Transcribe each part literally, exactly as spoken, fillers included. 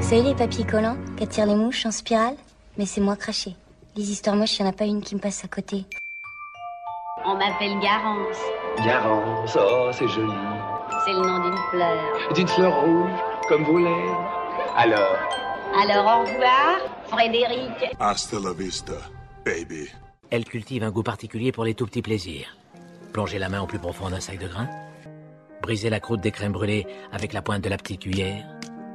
Vous savez les papiers collants qui attirent les mouches en spirale? Mais c'est moi craché. Les histoires moches, il n'y en a pas une qui me passe à côté. On m'appelle Garance. Garance, oh c'est joli. C'est le nom d'une fleur. D'une fleur rouge, comme vos lèvres. Alors Alors au revoir, Frédéric. Hasta la vista, baby. Elle cultive un goût particulier pour les tout petits plaisirs. Plonger la main au plus profond d'un sac de grains, briser la croûte des crèmes brûlées avec la pointe de la petite cuillère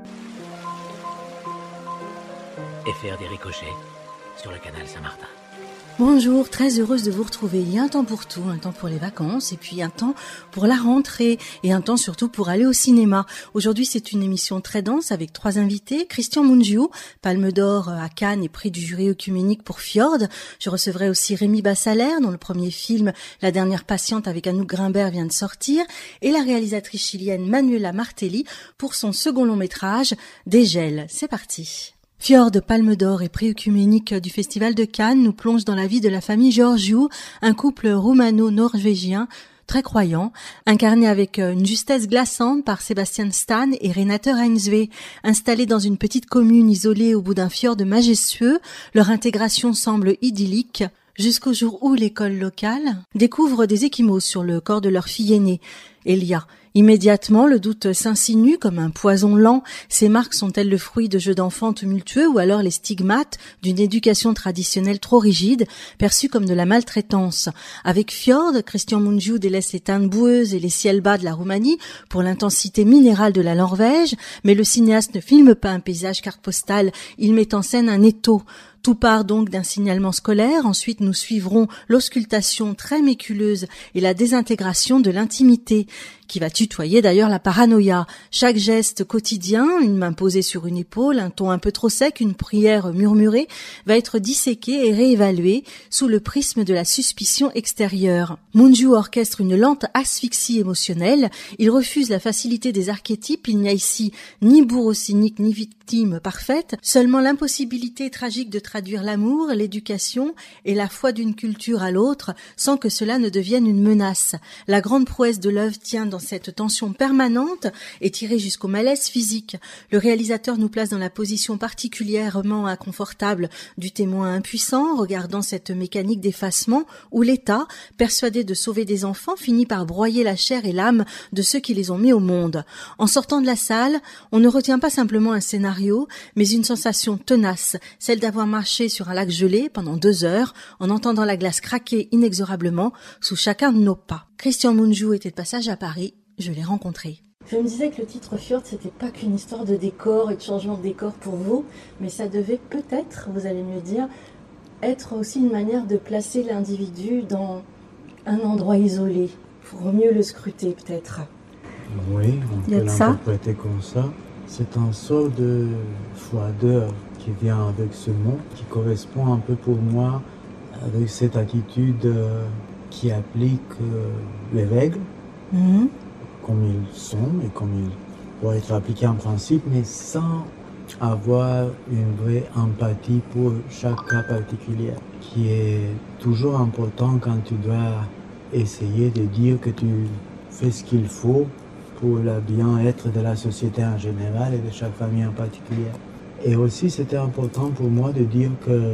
et faire des ricochets sur le canal Saint-Martin. Bonjour, très heureuse de vous retrouver. Il y a un temps pour tout, un temps pour les vacances et puis un temps pour la rentrée et un temps surtout pour aller au cinéma. Aujourd'hui, c'est une émission très dense avec trois invités. Christian Mungiu, Palme d'Or à Cannes et prix du jury œcuménique pour Fjord. Je recevrai aussi Rémi Bassalaire, dont le premier film La dernière patiente avec Anouk Grimbert vient de sortir, et la réalisatrice chilienne Manuela Martelli pour son second long métrage Dégel. C'est parti. Fjord, Palme d'Or et prix œcuménique du Festival de Cannes nous plonge dans la vie de la famille Georgiou, un couple roumano-norvégien très croyant, incarné avec une justesse glaçante par Sébastien Stan et Renate Reinsve. Installés dans une petite commune isolée au bout d'un fjord majestueux, leur intégration semble idyllique, jusqu'au jour où l'école locale découvre des ecchymoses sur le corps de leur fille aînée, Elia. Immédiatement, le doute s'insinue comme un poison lent. Ces marques sont-elles le fruit de jeux d'enfants tumultueux ou alors les stigmates d'une éducation traditionnelle trop rigide, perçue comme de la maltraitance? Avec Fjord, Christian Mungiu délaisse les teintes boueuses et les ciels bas de la Roumanie pour l'intensité minérale de la Norvège, mais le cinéaste ne filme pas un paysage carte postale, il met en scène un étau. Tout part donc d'un signalement scolaire, ensuite nous suivrons l'auscultation très méculeuse et la désintégration de l'intimité, qui va tutoyer d'ailleurs la paranoïa. Chaque geste quotidien, une main posée sur une épaule, un ton un peu trop sec, une prière murmurée, va être disséqué et réévalué sous le prisme de la suspicion extérieure. Mungiu orchestre une lente asphyxie émotionnelle, il refuse la facilité des archétypes, il n'y a ici ni bourreau cynique ni victime parfaite, seulement l'impossibilité tragique de traduire l'amour, l'éducation et la foi d'une culture à l'autre sans que cela ne devienne une menace. La grande prouesse de l'œuvre tient dans cette tension permanente et tirée jusqu'au malaise physique. Le réalisateur nous place dans la position particulièrement inconfortable du témoin impuissant, regardant cette mécanique d'effacement où l'État, persuadé de sauver des enfants, finit par broyer la chair et l'âme de ceux qui les ont mis au monde. En sortant de la salle, on ne retient pas simplement un scénario, mais une sensation tenace, celle d'avoir marché sur un lac gelé pendant deux heures, en entendant la glace craquer inexorablement sous chacun de nos pas. Christian Mungiu était de passage à Paris, je l'ai rencontré. Je me disais que le titre Fjord, c'était pas qu'une histoire de décor et de changement de décor pour vous, mais ça devait peut-être, vous allez me dire, être aussi une manière de placer l'individu dans un endroit isolé, pour mieux le scruter peut-être. Oui, on peut l'interpréter comme ça. C'est un sort de froideur qui vient avec ce mot, qui correspond un peu pour moi avec cette attitude euh, qui applique euh, les règles, mmh. comme ils sont et comme ils doivent être appliqués en principe, mais sans avoir une vraie empathie pour chaque cas particulier, qui est toujours important quand tu dois essayer de dire que tu fais ce qu'il faut pour le bien-être de la société en général et de chaque famille en particulier. Et aussi, c'était important pour moi de dire que euh,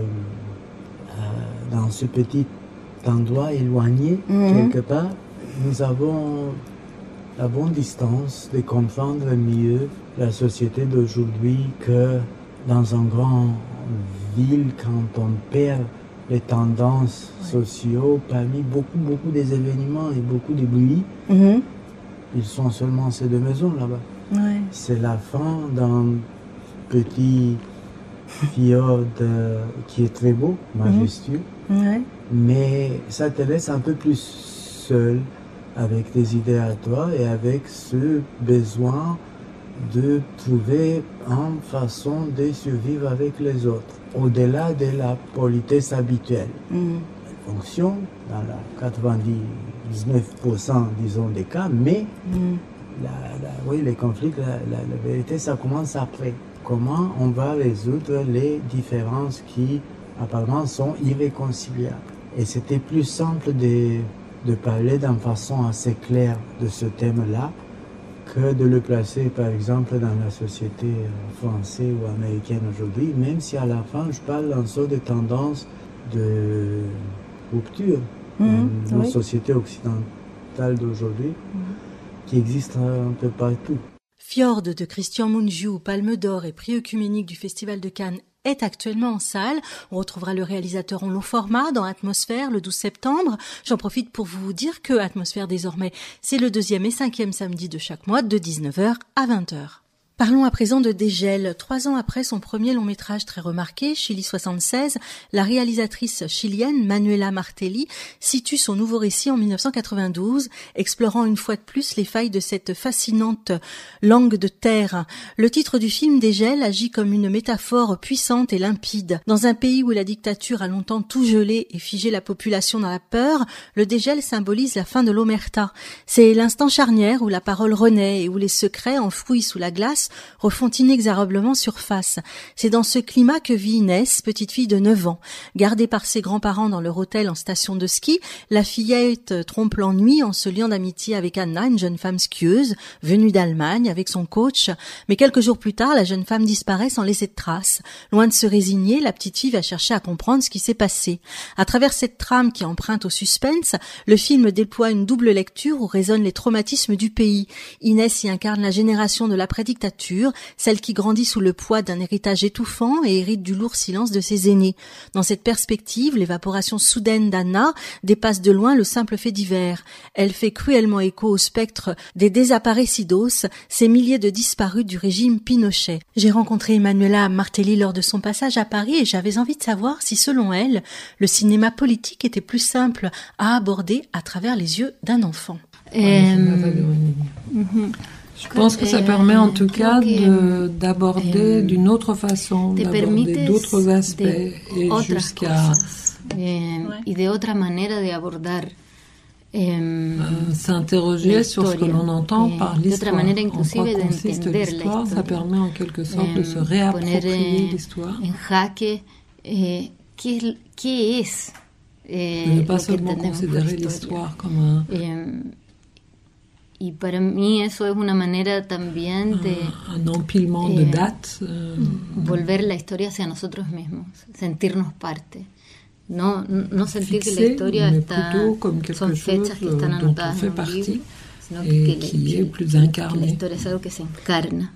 dans ce petit endroit éloigné, mmh. quelque part, nous avons la bonne distance de comprendre mieux la société d'aujourd'hui que dans une grande ville, quand on perd les tendances ouais. sociaux, parmi beaucoup, beaucoup des événements et beaucoup de bruit, mmh. ils sont seulement ces deux maisons là-bas. Ouais. C'est la fin d'un petit fjord euh, qui est très beau, majestueux, mmh. ouais. mais ça te laisse un peu plus seul avec des idées à toi et avec ce besoin de trouver une façon de survivre avec les autres, au-delà de la politesse habituelle. Mmh. Elle fonctionne dans la quatre-vingt-dix-neuf pour cent disons des cas, mais mmh. la, la, oui, les conflits, la, la, la vérité, ça commence après. Comment on va résoudre les différences qui apparemment sont irréconciliables. Et c'était plus simple de, de parler d'une façon assez claire de ce thème-là que de le placer, par exemple, dans la société française ou américaine aujourd'hui, même si à la fin, je parle en sorte de tendance de rupture mmh, dans nos oui. sociétés occidentales d'aujourd'hui, mmh. qui existent un peu partout. Fjord de Christian Mungiu, Palme d'Or et prix œcuménique du Festival de Cannes est actuellement en salle. On retrouvera le réalisateur en long format dans Atmosphère le douze septembre. J'en profite pour vous dire que Atmosphère désormais, c'est le deuxième et cinquième samedi de chaque mois de dix-neuf heures à vingt heures. Parlons à présent de Dégel. Trois ans après son premier long métrage très remarqué, Chili soixante-seize, la réalisatrice chilienne Manuela Martelli situe son nouveau récit en dix-neuf cent quatre-vingt-douze, explorant une fois de plus les failles de cette fascinante langue de terre. Le titre du film Dégel agit comme une métaphore puissante et limpide. Dans un pays où la dictature a longtemps tout gelé et figé la population dans la peur, le dégel symbolise la fin de l'omerta. C'est l'instant charnière où la parole renaît et où les secrets enfouis sous la glace refont inexorablement surface. C'est dans ce climat que vit Inès, petite fille de neuf ans. Gardée par ses grands-parents dans leur hôtel en station de ski, la fillette trompe l'ennui en se liant d'amitié avec Anna, une jeune femme skieuse, venue d'Allemagne avec son coach. Mais quelques jours plus tard, la jeune femme disparaît sans laisser de traces. Loin de se résigner, la petite fille va chercher à comprendre ce qui s'est passé. À travers cette trame qui emprunte au suspense, le film déploie une double lecture où résonnent les traumatismes du pays. Inès y incarne la génération de l'après-dictature, celle qui grandit sous le poids d'un héritage étouffant et hérite du lourd silence de ses aînés. Dans cette perspective, l'évaporation soudaine d'Anna dépasse de loin le simple fait divers. Elle fait cruellement écho au spectre des desaparecidos, ces milliers de disparus du régime Pinochet. J'ai rencontré Manuela Martelli lors de son passage à Paris et j'avais envie de savoir si, selon elle, le cinéma politique était plus simple à aborder à travers les yeux d'un enfant. Euh... Mm-hmm. Je pense que ça permet en tout cas de, d'aborder d'une autre façon, d'aborder d'autres aspects et jusqu'à y de otra manera de abordar euh, s'interroger sur ce que l'on entend par l'histoire. En quoi consiste l'histoire, ça permet en quelque sorte de se réapproprier l'histoire. De ne pas seulement considérer l'histoire comme un... Y para mí eso es una manera también de un empilement de dates, euh, volver la historia hacia nosotros mismos, sentirnos parte. No, no sentir fixé, que la historia está, son fechas que están anotadas en un libro, sino que, qui que, est plus incarné. que la historia es algo que se encarna.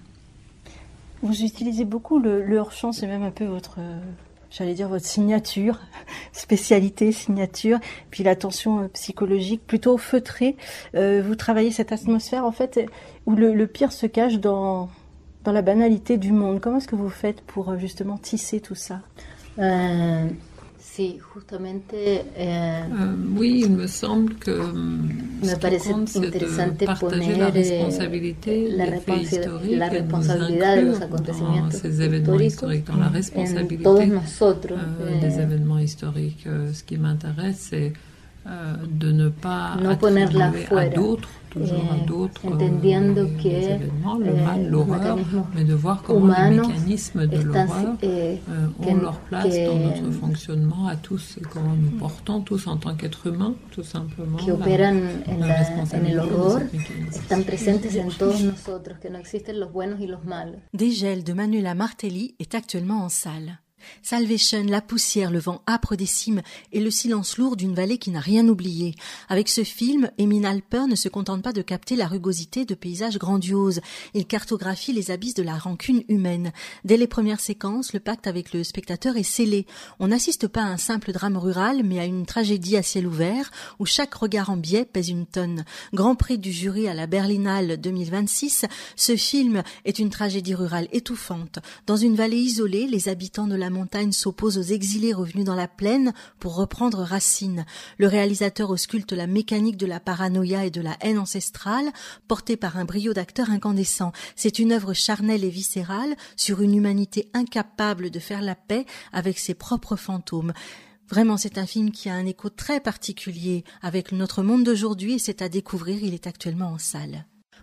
Vous utilisez beaucoup le, le hors-champ, c'est même un peu votre... j'allais dire votre signature, spécialité, signature, puis la tension psychologique plutôt feutrée. Euh, vous travaillez cette atmosphère en fait où le, le pire se cache dans, dans la banalité du monde. Comment est-ce que vous faites pour justement tisser tout ça? euh, Sí, justamente. Eh, euh, oui, il me semble que me parece interesante poner la responsabilité la, responsa- la responsabilidad de los acontecimientos ces événements historiques, dans la responsabilité en todos nosotros, euh, eh, des événements historiques. Euh, ce qui m'intéresse, c'est euh, de ne pas no attribuer à d'autres, toujours eh, à d'autres entendiendo euh, que les événements, le eh, mal, l'horreur, mais de voir comment les mécanismes de l'horreur eh, euh, ont que, leur place que, dans notre fonctionnement à tous et comment nous portons tous en tant qu'êtres humains, tout simplement. Que operan en, la, en el horror, están presentes en todos nosotros, que no existen los buenos y los malos. Dégel de Manuela Martelli est actuellement en salle. Salvation, la poussière, le vent âpre des cimes et le silence lourd d'une vallée qui n'a rien oublié. Avec ce film, Emin Alper ne se contente pas de capter la rugosité de paysages grandioses. Il cartographie les abysses de la rancune humaine. Dès les premières séquences, le pacte avec le spectateur est scellé. On n'assiste pas à un simple drame rural, mais à une tragédie à ciel ouvert, où chaque regard en biais pèse une tonne. Grand prix du jury à la Berlinale deux mille vingt-six, ce film est une tragédie rurale étouffante. Dans une vallée isolée, les habitants de la montagne s'oppose aux exilés revenus dans la plaine pour reprendre racine. Le réalisateur ausculte la mécanique de la paranoïa et de la haine ancestrale, portée par un brio d'acteur incandescent. C'est une œuvre charnelle et viscérale sur une humanité incapable de faire la paix avec ses propres fantômes. Vraiment, c'est un film qui a un écho très particulier avec notre monde d'aujourd'hui et c'est à découvrir, il est actuellement en salle.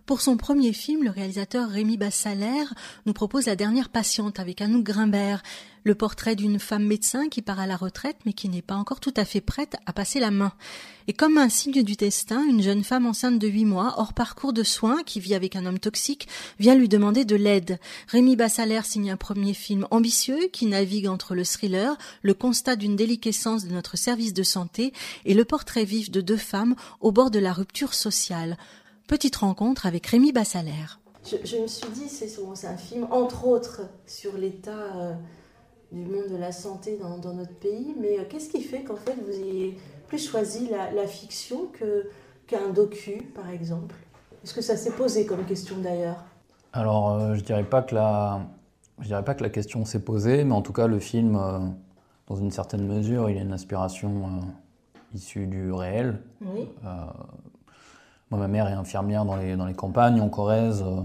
Pour son premier film, le réalisateur Rémi Bassalaire nous propose La dernière patiente avec Anouk Grimbert, le portrait d'une femme médecin qui part à la retraite mais qui n'est pas encore tout à fait prête à passer la main. Et comme un signe du destin, une jeune femme enceinte de huit mois, hors parcours de soins, qui vit avec un homme toxique, vient lui demander de l'aide. Rémi Bassalaire signe un premier film ambitieux qui navigue entre le thriller, le constat d'une déliquescence de notre service de santé et le portrait vif de deux femmes au bord de la rupture sociale. Petite rencontre avec Rémi Bassalaire. Je, je me suis dit, c'est, c'est un film, entre autres, sur l'état euh, du monde de la santé dans, dans notre pays, mais euh, qu'est-ce qui fait qu'en fait vous ayez plus choisi la, la fiction que, qu'un docu, par exemple? Est-ce que ça s'est posé comme question d'ailleurs? Alors, euh, je dirais pas que la, je dirais pas que la question s'est posée, mais en tout cas, le film, euh, dans une certaine mesure, il a une inspiration euh, issue du réel. Oui. Euh, moi, ma mère est infirmière dans les, dans les campagnes, en Corrèze, euh,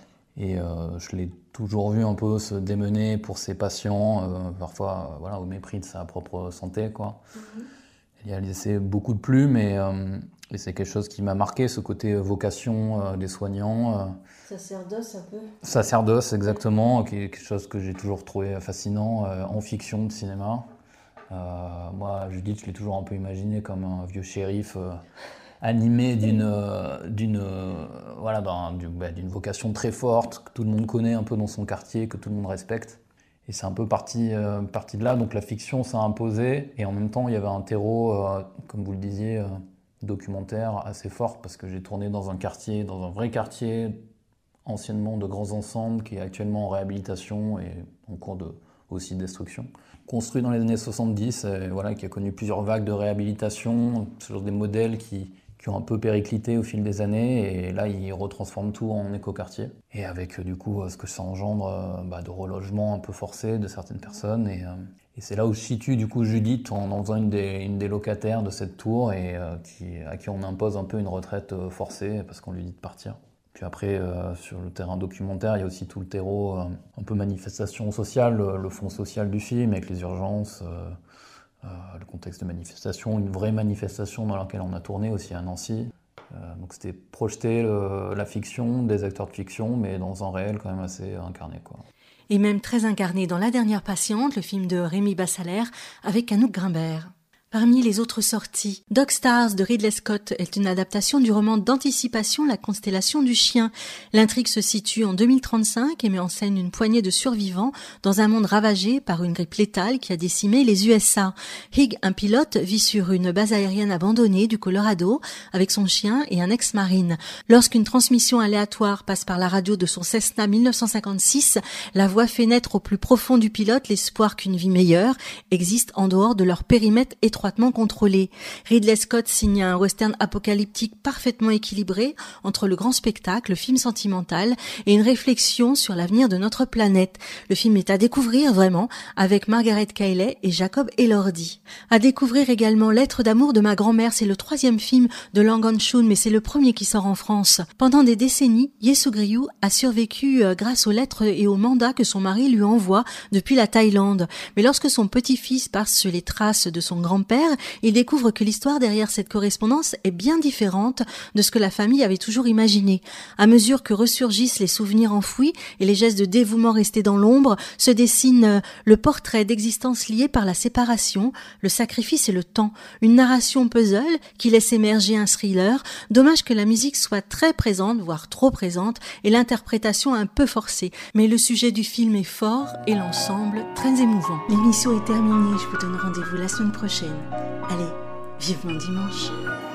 et euh, je l'ai toujours vu un peu se démener pour ses patients, euh, parfois euh, voilà, au mépris de sa propre santé, quoi. Mm-hmm. Il y a laissé beaucoup de plumes et, euh, et c'est quelque chose qui m'a marqué, ce côté vocation euh, des soignants. Euh, sacerdoce un peu. Sacerdoce, exactement, qui est quelque chose que j'ai toujours trouvé fascinant euh, en fiction de cinéma. Euh, moi, Judith, je l'ai toujours un peu imaginé comme un vieux shérif euh, animé d'une, euh, d'une, euh, voilà, d'un, d'une, bah, d'une vocation très forte, que tout le monde connaît un peu dans son quartier, que tout le monde respecte. Et c'est un peu parti, euh, parti de là, donc la fiction s'est imposée, et en même temps il y avait un terreau, euh, comme vous le disiez, euh, documentaire assez fort, parce que j'ai tourné dans un quartier, dans un vrai quartier, anciennement de grands ensembles, qui est actuellement en réhabilitation et en cours de, aussi de destruction. Construit dans les années soixante-dix, et, voilà, qui a connu plusieurs vagues de réhabilitation, sur des modèles qui... qui ont un peu périclité au fil des années, et là, ils retransforment tout en écoquartier. Et avec, du coup, ce que ça engendre bah, de relogement un peu forcé de certaines personnes. Et, euh, et c'est là où se situe, du coup, Judith, en en faisant une des, une des locataires de cette tour, et euh, qui, à qui on impose un peu une retraite forcée, parce qu'on lui dit de partir. Puis après, euh, sur le terrain documentaire, il y a aussi tout le terreau, euh, un peu manifestation sociale, le, le fond social du film, avec les urgences... Euh, Euh, le contexte de manifestation, une vraie manifestation dans laquelle on a tourné aussi à Nancy. Euh, donc c'était projeter le, la fiction, des acteurs de fiction, mais dans un réel quand même assez incarné, quoi. Et même très incarné dans La dernière patiente, le film de Rémi Bassalaire, avec Anouk Grimbert. Parmi les autres sorties, Dog Stars de Ridley Scott est une adaptation du roman d'anticipation La constellation du chien. L'intrigue se situe en deux mille trente-cinq et met en scène une poignée de survivants dans un monde ravagé par une grippe létale qui a décimé les U S A. Hig, un pilote, vit sur une base aérienne abandonnée du Colorado avec son chien et un ex-marine. Lorsqu'une transmission aléatoire passe par la radio de son Cessna mille neuf cent cinquante-six, la voix fait naître au plus profond du pilote l'espoir qu'une vie meilleure existe en dehors de leur périmètre étroitement contrôlé. Ridley Scott signe un western apocalyptique parfaitement équilibré entre le grand spectacle, le film sentimental et une réflexion sur l'avenir de notre planète. Le film est à découvrir vraiment avec Margaret Qualley et Jacob Elordi. À découvrir également Lettre d'amour de ma grand-mère, c'est le troisième film de Lang Han-Chun, mais c'est le premier qui sort en France. Pendant des décennies, Ye Soo-Ryu a survécu grâce aux lettres et aux mandats que son mari lui envoie depuis la Thaïlande. Mais lorsque son petit-fils passe sur les traces de son grand-père, il découvre que l'histoire derrière cette correspondance est bien différente de ce que la famille avait toujours imaginé. À mesure que ressurgissent les souvenirs enfouis et les gestes de dévouement restés dans l'ombre, se dessine le portrait d'existence liée par la séparation, le sacrifice et le temps. Une narration puzzle qui laisse émerger un thriller. Dommage que la musique soit très présente, voire trop présente, et l'interprétation un peu forcée. Mais le sujet du film est fort et l'ensemble très émouvant. L'émission est terminée, je vous donne rendez-vous la semaine prochaine. Allez, vivement dimanche.